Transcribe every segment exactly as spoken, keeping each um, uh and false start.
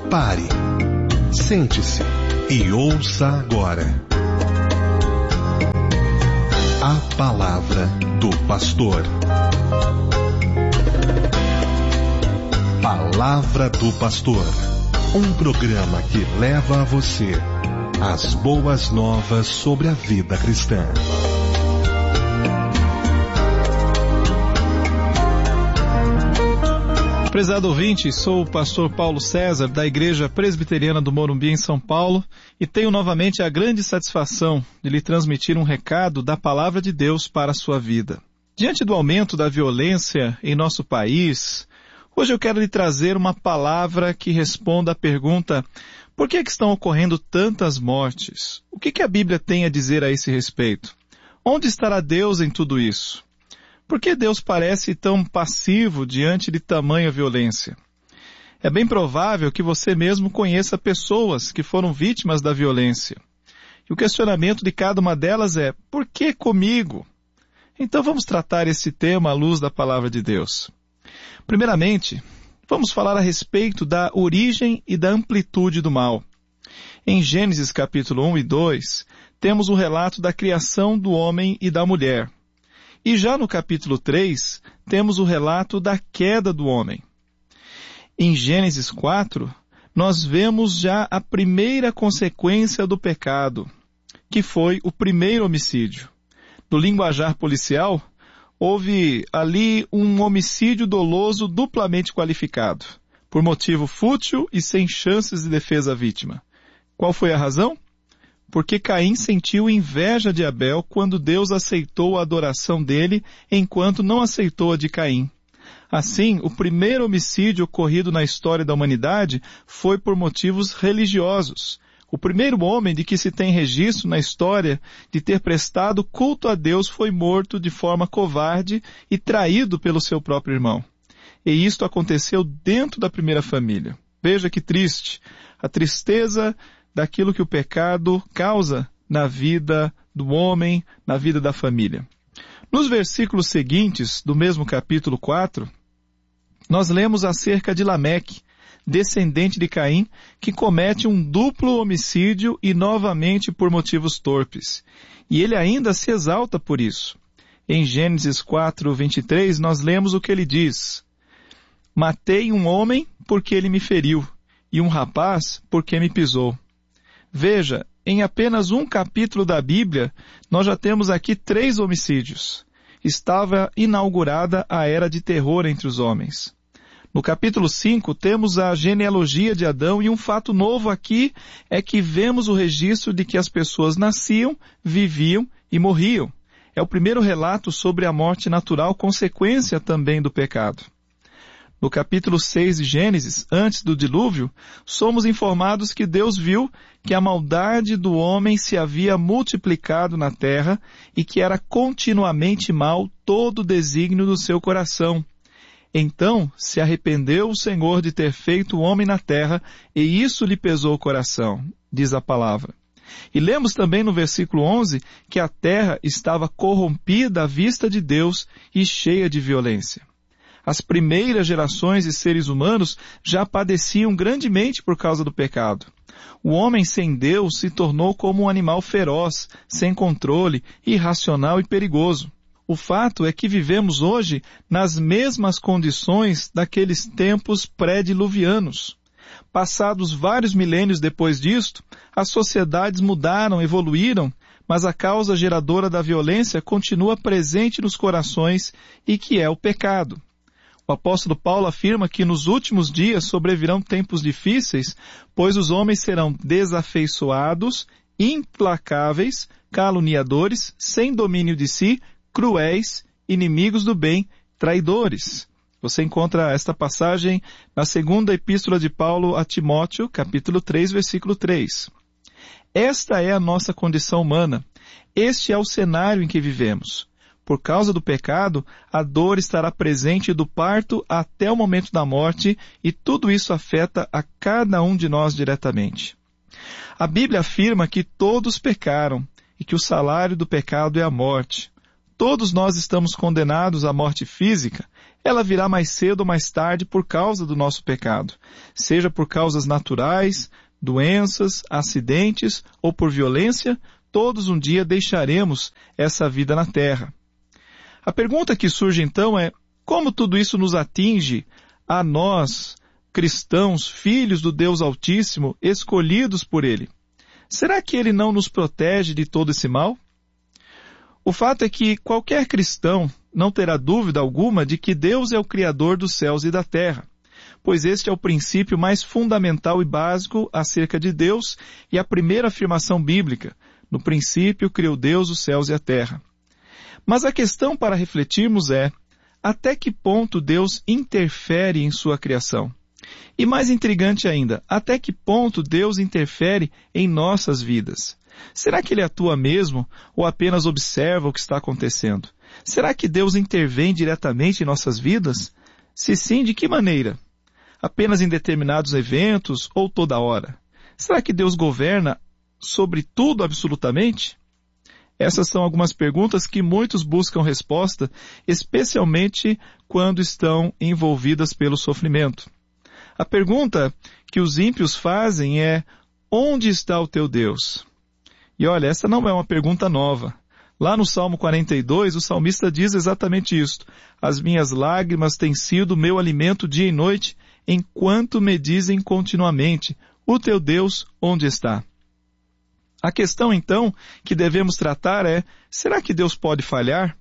Pare, sente-se e ouça agora a palavra do pastor. Palavra do Pastor, um programa que leva a você as boas novas sobre a vida cristã. Prezado ouvinte, sou o pastor Paulo César, da Igreja Presbiteriana do Morumbi, em São Paulo, e tenho novamente a grande satisfação de lhe transmitir um recado da Palavra de Deus para a sua vida. Diante do aumento da violência em nosso país, hoje eu quero lhe trazer uma palavra que responda à pergunta: por que, é que estão ocorrendo tantas mortes? O que, que a Bíblia tem a dizer a esse respeito? Onde estará Deus em tudo isso? Por que Deus parece tão passivo diante de tamanha violência? É bem provável que você mesmo conheça pessoas que foram vítimas da violência. E o questionamento de cada uma delas é: por que comigo? Então vamos tratar esse tema à luz da Palavra de Deus. Primeiramente, vamos falar a respeito da origem e da amplitude do mal. Em Gênesis capítulo um e dois, temos o relato da criação do homem e da mulher. E já no capítulo três, temos o relato da queda do homem. Em Gênesis quatro, nós vemos já a primeira consequência do pecado, que foi o primeiro homicídio. No linguajar policial, houve ali um homicídio doloso duplamente qualificado, por motivo fútil e sem chances de defesa à vítima. Qual foi a razão? Porque Caim sentiu inveja de Abel quando Deus aceitou a adoração dele, enquanto não aceitou a de Caim. Assim, o primeiro homicídio ocorrido na história da humanidade foi por motivos religiosos. O primeiro homem de que se tem registro na história de ter prestado culto a Deus foi morto de forma covarde e traído pelo seu próprio irmão. E isto aconteceu dentro da primeira família. Veja que triste, a tristeza daquilo que o pecado causa na vida do homem, na vida da família. Nos versículos seguintes do mesmo capítulo quatro, nós lemos acerca de Lameque, descendente de Caim, que comete um duplo homicídio e novamente por motivos torpes. E ele ainda se exalta por isso. Em Gênesis quatro, vinte e três, nós lemos o que ele diz: matei um homem porque ele me feriu, e um rapaz porque me pisou. Veja, em apenas um capítulo da Bíblia, nós já temos aqui três homicídios. Estava inaugurada a era de terror entre os homens. No capítulo cinco, temos a genealogia de Adão, e um fato novo aqui é que vemos o registro de que as pessoas nasciam, viviam e morriam. É o primeiro relato sobre a morte natural, consequência também do pecado. No capítulo seis de Gênesis, antes do dilúvio, somos informados que Deus viu que a maldade do homem se havia multiplicado na terra e que era continuamente mal todo o desígnio do seu coração. Então se arrependeu o Senhor de ter feito o homem na terra, e isso lhe pesou o coração, diz a palavra. E lemos também no versículo onze que a terra estava corrompida à vista de Deus e cheia de violência. As primeiras gerações de seres humanos já padeciam grandemente por causa do pecado. O homem sem Deus se tornou como um animal feroz, sem controle, irracional e perigoso. O fato é que vivemos hoje nas mesmas condições daqueles tempos pré-diluvianos. Passados vários milênios depois disto, as sociedades mudaram, evoluíram, mas a causa geradora da violência continua presente nos corações, e que é o pecado. O apóstolo Paulo afirma que nos últimos dias sobrevirão tempos difíceis, pois os homens serão desafeiçoados, implacáveis, caluniadores, sem domínio de si, cruéis, inimigos do bem, traidores. Você encontra esta passagem na segunda epístola de Paulo a Timóteo, capítulo três, versículo três. Esta é a nossa condição humana. Este é o cenário em que vivemos. Por causa do pecado, a dor estará presente do parto até o momento da morte, e tudo isso afeta a cada um de nós diretamente. A Bíblia afirma que todos pecaram e que o salário do pecado é a morte. Todos nós estamos condenados à morte física, ela virá mais cedo ou mais tarde por causa do nosso pecado, seja por causas naturais, doenças, acidentes ou por violência, todos um dia deixaremos essa vida na terra. A pergunta que surge então é, como tudo isso nos atinge a nós, cristãos, filhos do Deus Altíssimo, escolhidos por Ele? Será que Ele não nos protege de todo esse mal? O fato é que qualquer cristão não terá dúvida alguma de que Deus é o Criador dos céus e da terra, pois este é o princípio mais fundamental e básico acerca de Deus e a primeira afirmação bíblica. No princípio criou Deus os céus e a terra. Mas a questão para refletirmos é, até que ponto Deus interfere em sua criação? E mais intrigante ainda, até que ponto Deus interfere em nossas vidas? Será que Ele atua mesmo ou apenas observa o que está acontecendo? Será que Deus intervém diretamente em nossas vidas? Se sim, de que maneira? Apenas em determinados eventos ou toda hora? Será que Deus governa sobre tudo absolutamente? Essas são algumas perguntas que muitos buscam resposta, especialmente quando estão envolvidas pelo sofrimento. A pergunta que os ímpios fazem é, onde está o teu Deus? E olha, essa não é uma pergunta nova. Lá no Salmo quarenta e dois, o salmista diz exatamente isto. As minhas lágrimas têm sido meu alimento dia e noite, enquanto me dizem continuamente, o teu Deus onde está? A questão, então, que devemos tratar é, será que Deus pode falhar?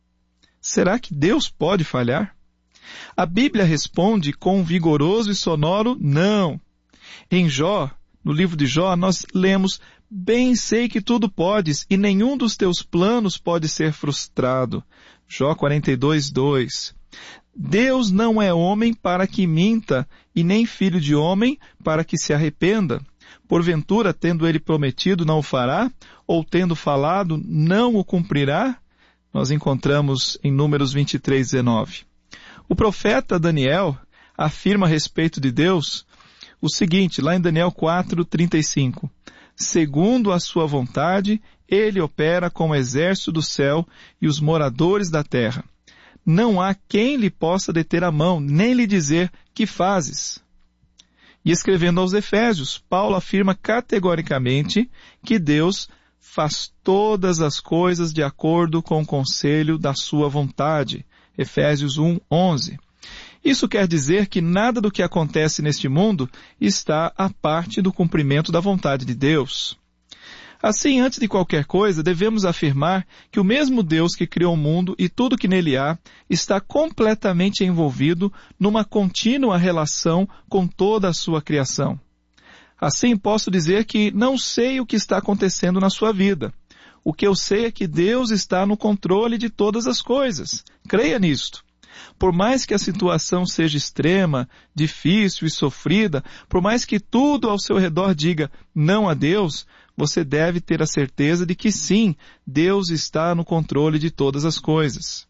Será que Deus pode falhar? A Bíblia responde com um vigoroso e sonoro não. Em Jó, no livro de Jó, nós lemos, bem sei que tudo podes, e nenhum dos teus planos pode ser frustrado. Jó quarenta e dois, dois. Deus não é homem para que minta, e nem filho de homem para que se arrependa. Porventura, tendo ele prometido, não o fará? Ou tendo falado, não o cumprirá? Nós encontramos em Números vinte e três, dezenove. O profeta Daniel afirma a respeito de Deus o seguinte, lá em Daniel quatro, trinta e cinco. Segundo a sua vontade, ele opera com o exército do céu e os moradores da terra. Não há quem lhe possa deter a mão, nem lhe dizer, que fazes? E escrevendo aos Efésios, Paulo afirma categoricamente que Deus faz todas as coisas de acordo com o conselho da sua vontade. Efésios um, onze. Isso quer dizer que nada do que acontece neste mundo está à parte do cumprimento da vontade de Deus. Assim, antes de qualquer coisa, devemos afirmar que o mesmo Deus que criou o mundo e tudo que nele há está completamente envolvido numa contínua relação com toda a sua criação. Assim, posso dizer que não sei o que está acontecendo na sua vida. O que eu sei é que Deus está no controle de todas as coisas. Creia nisto. Por mais que a situação seja extrema, difícil e sofrida, por mais que tudo ao seu redor diga não a Deus, você deve ter a certeza de que sim, Deus está no controle de todas as coisas.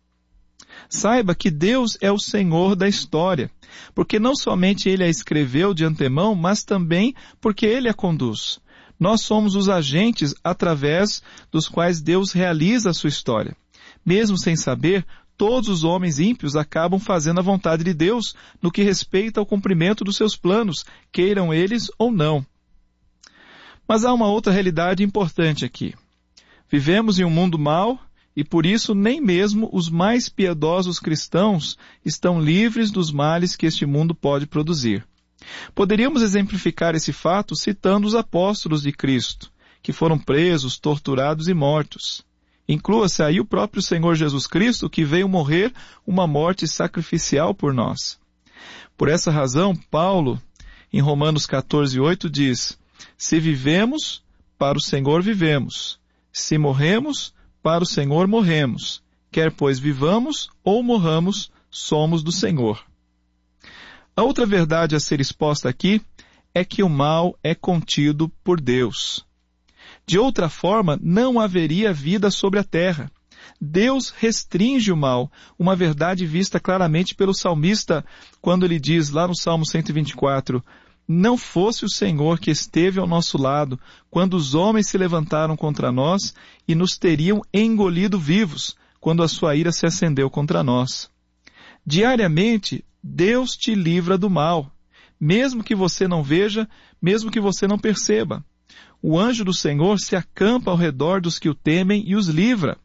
Saiba que Deus é o Senhor da história, porque não somente Ele a escreveu de antemão, mas também porque Ele a conduz. Nós somos os agentes através dos quais Deus realiza a sua história. Mesmo sem saber, todos os homens ímpios acabam fazendo a vontade de Deus no que respeita ao cumprimento dos seus planos, queiram eles ou não. Mas há uma outra realidade importante aqui. Vivemos em um mundo mau e por isso nem mesmo os mais piedosos cristãos estão livres dos males que este mundo pode produzir. Poderíamos exemplificar esse fato citando os apóstolos de Cristo, que foram presos, torturados e mortos. Inclua-se aí o próprio Senhor Jesus Cristo, que veio morrer uma morte sacrificial por nós. Por essa razão, Paulo, em Romanos catorze, oito, diz, se vivemos, para o Senhor vivemos. Se morremos, para o Senhor morremos. Quer pois vivamos ou morramos, somos do Senhor. A outra verdade a ser exposta aqui é que o mal é contido por Deus. De outra forma, não haveria vida sobre a terra. Deus restringe o mal, uma verdade vista claramente pelo salmista, quando ele diz lá no Salmo cento e vinte e quatro, não fosse o Senhor que esteve ao nosso lado, quando os homens se levantaram contra nós e nos teriam engolido vivos, quando a sua ira se acendeu contra nós. Diariamente, Deus te livra do mal, mesmo que você não veja, mesmo que você não perceba. O anjo do Senhor se acampa ao redor dos que o temem e os livra.